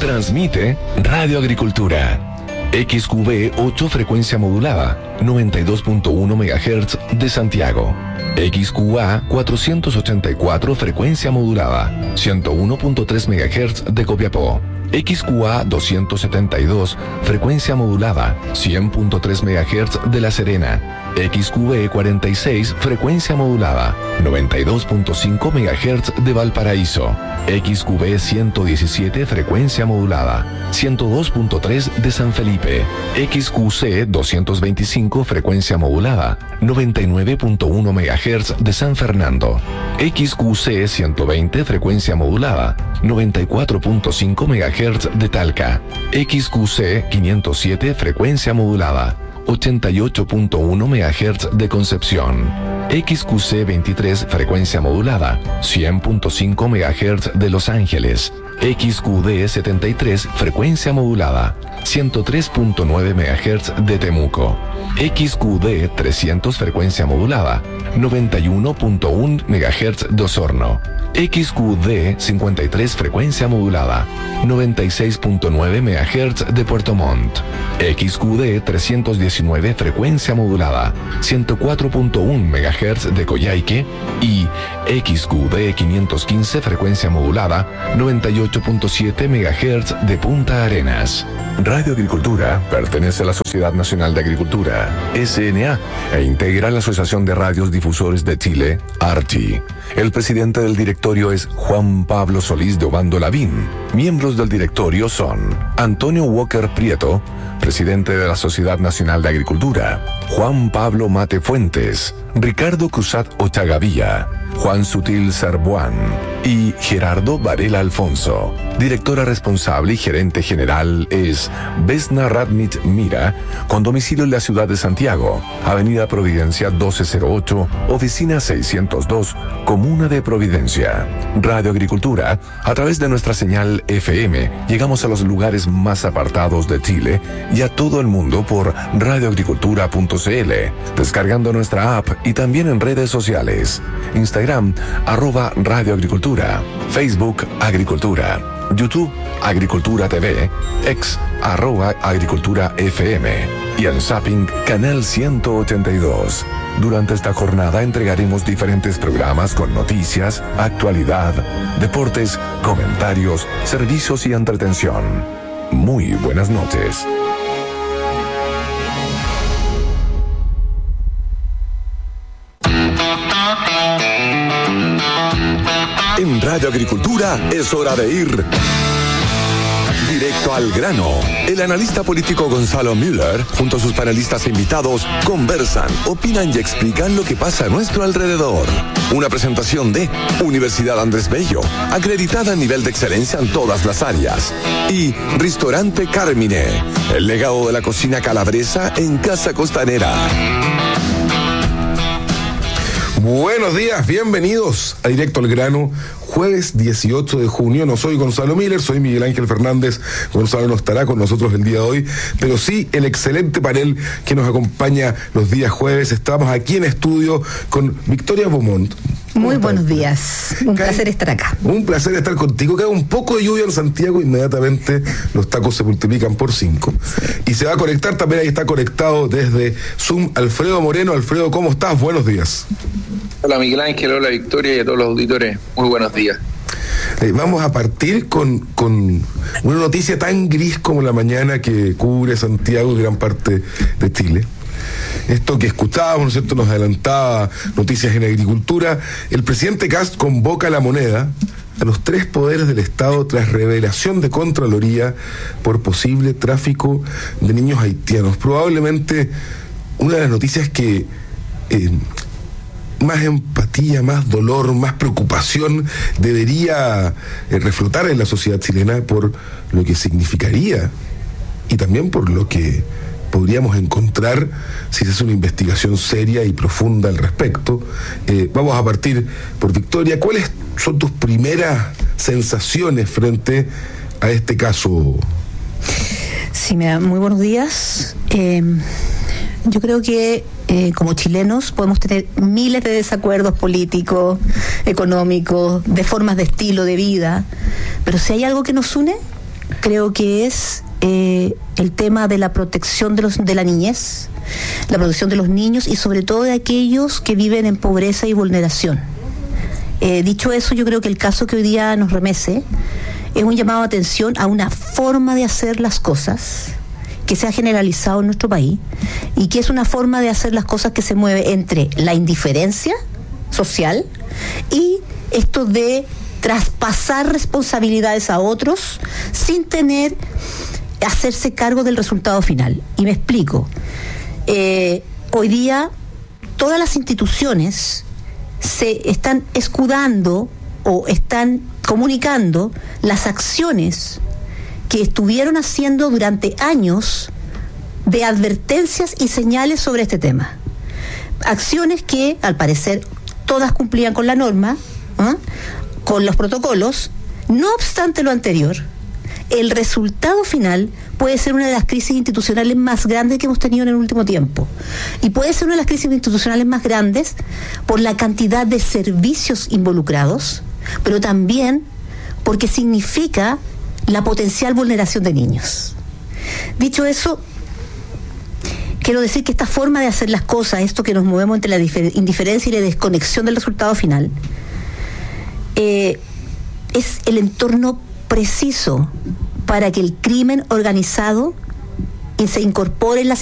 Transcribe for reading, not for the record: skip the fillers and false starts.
Transmite Radio Agricultura. XQB 8 frecuencia modulada, 92.1 MHz de Santiago. XQA 484 frecuencia modulada, 101.3 MHz de Copiapó. XQA 272 frecuencia modulada, 100.3 MHz de La Serena. XQB 46 frecuencia modulada, 92.5 MHz de Valparaíso. XQB 117 frecuencia modulada, 102.3 de San Felipe. XQC 225 frecuencia modulada, 99.1 MHz de San Fernando. XQC 120 frecuencia modulada, 94.5 MHz de Talca. XQC 507 frecuencia modulada, 88.1 MHz de Concepción. XQC 23 frecuencia modulada, 100.5 MHz de Los Ángeles. XQD 73 frecuencia modulada, 103.9 MHz de Temuco. XQD 300 frecuencia modulada, 91.1 MHz de Osorno. XQD 53 frecuencia modulada, 96.9 MHz de Puerto Montt. XQD 319 frecuencia modulada, 104.1 MHz de Coyhaique. Y XQD 515 frecuencia modulada, 98.7 MHz de Punta Arenas. Radio Agricultura pertenece a la Sociedad Nacional de Agricultura, SNA, e integra la Asociación de Radios Difusores de Chile, ARCHI. El presidente del directorio es Juan Pablo Solís de Obando Lavín. Miembros del directorio son Antonio Walker Prieto, presidente de la Sociedad Nacional de Agricultura; Juan Pablo Mate Fuentes; Ricardo Cruzat Ochagavía; Juan Sutil Sarbuán y Gerardo Varela Alfonso. Directora responsable y gerente general es Vesna Radnich Mira, con domicilio en la ciudad de Santiago, Avenida Providencia 1208, Oficina 602, Comuna de Providencia. Radio Agricultura, a través de nuestra señal FM, llegamos a los lugares más apartados de Chile y a todo el mundo por radioagricultura.cl, descargando nuestra app y también en redes sociales. Instagram, @radioagricultura, Facebook, Agricultura, YouTube, Agricultura TV, X, @Agricultura FM y en Zapping, Canal 182. Durante esta jornada entregaremos diferentes programas con noticias, actualidad, deportes, comentarios, servicios y entretención. Muy buenas noches. En Radio Agricultura es hora de ir directo al grano. El analista político Gonzalo Müller, junto a sus panelistas e invitados, conversan, opinan y explican lo que pasa a nuestro alrededor. Una presentación de Universidad Andrés Bello, acreditada a nivel de excelencia en todas las áreas. Y Ristorante Carmine, el legado de la cocina calabresa en Casa Costanera. Buenos días, bienvenidos a Directo al Grano, jueves 18 de junio. No soy Gonzalo Miller, soy Miguel Ángel Fernández. Gonzalo no estará con nosotros el día de hoy, pero sí el excelente panel que nos acompaña los días jueves. Estamos aquí en estudio con Victoria Beaumont. Muy buenos días, un placer estar acá. Un placer estar contigo. Queda un poco de lluvia en Santiago, inmediatamente los tacos se multiplican por 5. Y se va a conectar también, ahí está conectado desde Zoom Alfredo Moreno. Alfredo, ¿cómo estás? Buenos días. Hola Miguel Ángel, hola Victoria y a todos los auditores, muy buenos días. Vamos a partir con una noticia tan gris como la mañana que cubre Santiago y gran parte de Chile. Esto que escuchábamos, ¿no es cierto?, nos adelantaba Noticias en Agricultura. El presidente Kast convoca a la moneda, a los 3 poderes del Estado, tras revelación de Contraloría por posible tráfico de niños haitianos. Probablemente una de las noticias que más empatía, más dolor, más preocupación debería reflotar en la sociedad chilena por lo que significaría y también por lo que podríamos encontrar si se hace una investigación seria y profunda al respecto. Vamos a partir por Victoria. ¿Cuáles son tus primeras sensaciones frente a este caso? Sí, mira, muy buenos días. Yo creo que como chilenos podemos tener miles de desacuerdos políticos, económicos, de formas de estilo de vida, pero si hay algo que nos une, creo que es el tema de la protección de la niñez, la protección de los niños y sobre todo de aquellos que viven en pobreza y vulneración. Dicho eso, yo creo que el caso que hoy día nos remece es un llamado de atención a una forma de hacer las cosas que se ha generalizado en nuestro país y que es una forma de hacer las cosas que se mueve entre la indiferencia social y esto de traspasar responsabilidades a otros sin hacerse cargo del resultado final. Y me explico. Hoy día todas las instituciones se están escudando o están comunicando las acciones que estuvieron haciendo durante años de advertencias y señales sobre este tema. Acciones que, al parecer, todas cumplían con la norma, con los protocolos. No obstante lo anterior, el resultado final puede ser una de las crisis institucionales más grandes que hemos tenido en el último tiempo. Y puede ser una de las crisis institucionales más grandes por la cantidad de servicios involucrados, pero también porque significa la potencial vulneración de niños. Dicho eso, quiero decir que esta forma de hacer las cosas, esto que nos movemos entre la indiferencia y la desconexión del resultado final, es el entorno preciso para que el crimen organizado se incorpore en las